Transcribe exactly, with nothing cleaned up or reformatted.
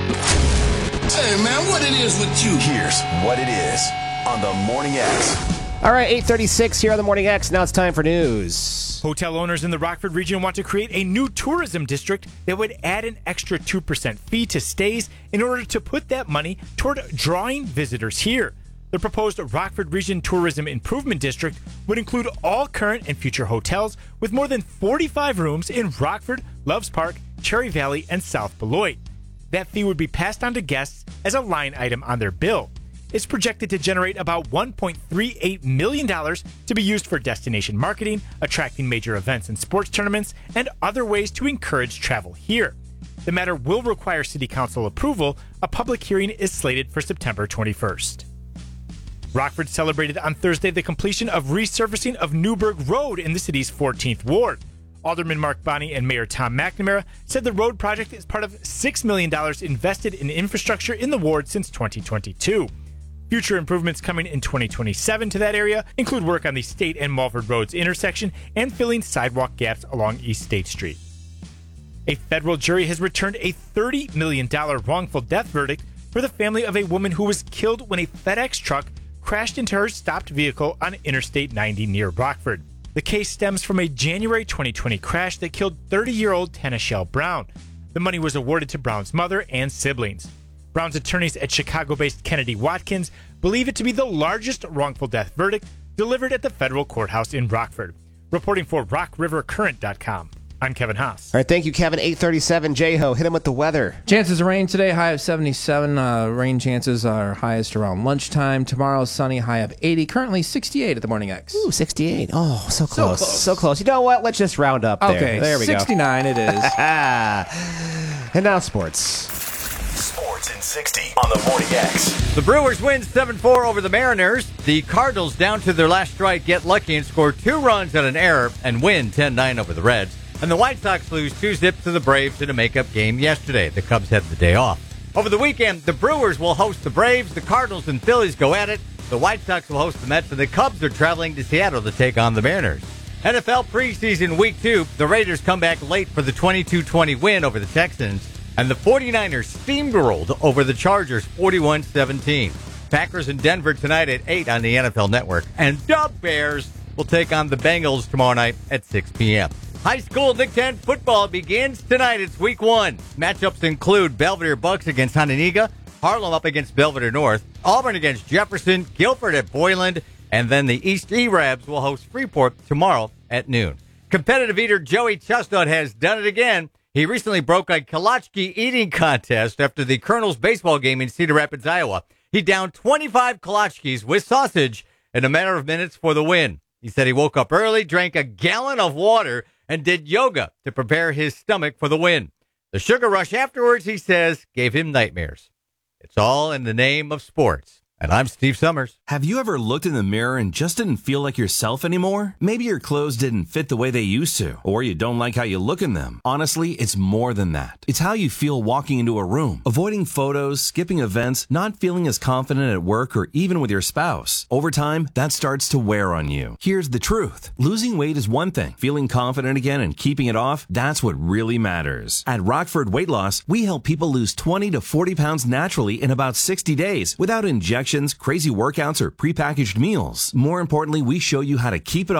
Hey, man, what it is with you? Here's what it is on the Morning X. All right, eight thirty-six here on the Morning X. Now it's time for news. Hotel owners in the Rockford region want to create a new tourism district that would add an extra two percent fee to stays in order to put that money toward drawing visitors here. The proposed Rockford Region Tourism Improvement District would include all current and future hotels with more than forty-five rooms in Rockford, Loves Park, Cherry Valley, and South Beloit. That fee would be passed on to guests as a line item on their bill. It's projected to generate about one point three eight million dollars to be used for destination marketing, attracting major events and sports tournaments, and other ways to encourage travel here. The matter will require City Council approval. A public hearing is slated for September twenty-first. Rockford celebrated on Thursday the completion of resurfacing of Newburgh Road in the city's fourteenth Ward. Alderman Mark Bonney and Mayor Tom McNamara said the road project is part of six million dollars invested in infrastructure in the ward since twenty twenty-two. Future improvements coming in twenty twenty-seven to that area include work on the State and Mulford Roads intersection and filling sidewalk gaps along East State Street. A federal jury has returned a thirty million dollars wrongful death verdict for the family of a woman who was killed when a FedEx truck crashed into her stopped vehicle on Interstate ninety near Rockford. The case stems from a January twenty twenty crash that killed thirty-year-old Tanashelle Brown. The money was awarded to Brown's mother and siblings. Brown's attorneys at Chicago-based Kennedy Watkins believe it to be the largest wrongful death verdict delivered at the federal courthouse in Rockford. Reporting for rock river current dot com, I'm Kevin Haas. All right, thank you, Kevin. eight thirty-seven, J-Ho, hit him with the weather. Chances of rain today, high of seventy-seven. Uh, rain chances are highest around lunchtime. Tomorrow, sunny, high of eighty. Currently sixty-eight at the Morning X. Ooh, sixty-eight. Oh, so close. So close. So close. You know what? Let's just round up there. Okay, there we sixty-nine go. it is. And now sports. Sports in sixty on the Morning X. The Brewers win seven four over the Mariners. The Cardinals, down to their last strike, get lucky and score two runs on an error and win ten nine over the Reds. And the White Sox lose two zip to the Braves in a makeup game yesterday. The Cubs had the day off. Over the weekend, the Brewers will host the Braves. The Cardinals and Phillies go at it. The White Sox will host the Mets, and the Cubs are traveling to Seattle to take on the Mariners. N F L preseason week two, the Raiders come back late for the twenty-two twenty win over the Texans. And the 49ers steamrolled over the Chargers forty-one seventeen. Packers in Denver tonight at eight on the N F L Network. And Dub Bears will take on the Bengals tomorrow night at six p.m. High school Big Ten football begins tonight. It's week one. Matchups include Belvedere Bucks against Hononegah, Harlem up against Belvedere North, Auburn against Jefferson, Guilford at Boyland, and then the East E-Rabs will host Freeport tomorrow at noon. Competitive eater Joey Chestnut has done it again. He recently broke a Kolachki eating contest after the Colonels baseball game in Cedar Rapids, Iowa. He downed twenty-five Kolachkis with sausage in a matter of minutes for the win. He said he woke up early, drank a gallon of water, and did yoga to prepare his stomach for the win. The sugar rush afterwards, he says, gave him nightmares. It's all in the name of sports. And I'm Steve Summers. Have you ever looked in the mirror and just didn't feel like yourself anymore? Maybe your clothes didn't fit the way they used to, or you don't like how you look in them. Honestly, it's more than that. It's how you feel walking into a room, avoiding photos, skipping events, not feeling as confident at work or even with your spouse. Over time, that starts to wear on you. Here's the truth. Losing weight is one thing. Feeling confident again and keeping it off, that's what really matters. At Rockford Weight Loss, we help people lose twenty to forty pounds naturally in about sixty days without injections, crazy workouts, or prepackaged meals. More importantly, we show you how to keep it